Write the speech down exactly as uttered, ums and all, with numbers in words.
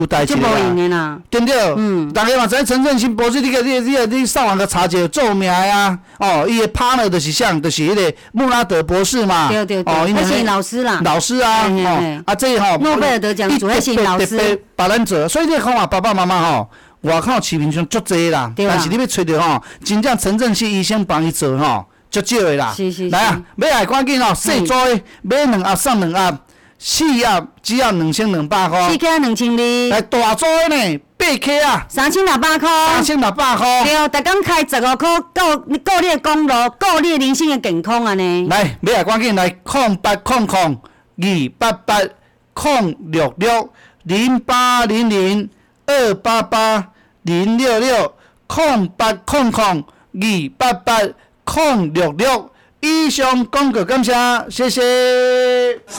有代志啦， 就无用的啦， 对不对？ 嗯， 大家嘛知陈振兴博士，你个你你你上网个查者著名啊，哦，伊的 partner 就是像就是迄个穆拉德博士嘛， 对对对， 哦， 他是老师啦， 老师啊， 嘿嘿哦，啊这吼， 诺贝尔得奖主还是老师， 把咱做，所以你看嘛，爸爸妈妈吼。外口市面上足济啦，但是你要找着吼，真正陈振兴医生帮伊做吼，足少的啦。 是是是。 来啊，买来赶紧吼，细组的买两盒送两盒，四盒只要两千两百块。 四克两千二。 来大组的呢，八克啊， 三千六百块。 三千六百块。 对，逐工开十五块，顾顾你的公路，顾你的人生的健康安尼。 来，买来赶紧来，空八空空二八八空六六零八零零二八八。零六六空八空空二八八空六六，以上广告感谢，谢谢。